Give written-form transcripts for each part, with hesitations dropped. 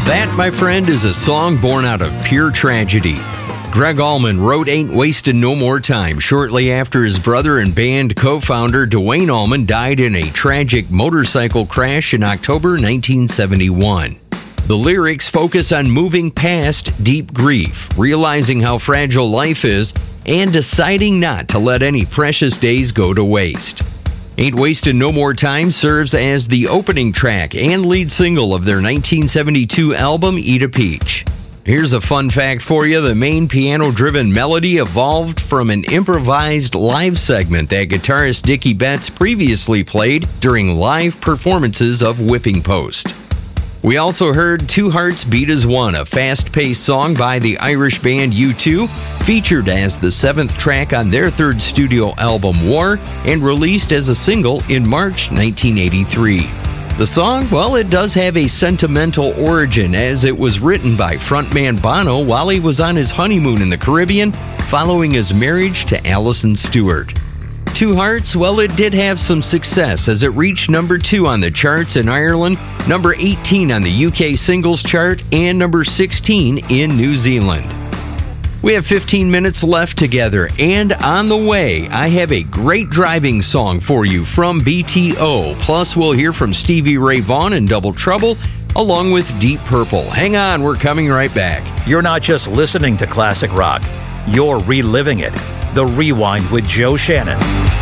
That, my friend, is a song born out of pure tragedy. Greg Allman wrote Ain't Wastin' No More Time shortly after his brother and band co-founder Duane Allman died in a tragic motorcycle crash in October 1971. The lyrics focus on moving past deep grief, realizing how fragile life is, and deciding not to let any precious days go to waste. Ain't Wastin' No More Time serves as the opening track and lead single of their 1972 album, Eat a Peach. Here's a fun fact for you. The main piano-driven melody evolved from an improvised live segment that guitarist Dickie Betts previously played during live performances of Whipping Post. We also heard Two Hearts Beat as One, a fast-paced song by the Irish band U2, featured as the 7th track on their 3rd studio album War, and released as a single in March 1983. The song, well, it does have a sentimental origin, as it was written by frontman Bono while he was on his honeymoon in the Caribbean following his marriage to Alison Stewart. Two Hearts, well, it did have some success as it reached number 2 on the charts in Ireland, number 18 on the UK singles chart, and number 16 in New Zealand. We have 15 minutes left together, and on the way, I have a great driving song for you from BTO. Plus, we'll hear from Stevie Ray Vaughan and Double Trouble, along with Deep Purple. Hang on, we're coming right back. You're not just listening to classic rock, you're reliving it. The Rewind with Joe Shannon.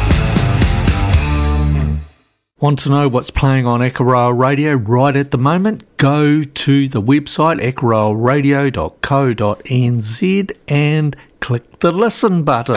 Want to know what's playing on Echo Radio right at the moment? Go to the website echoradio.co.nz and click the listen button.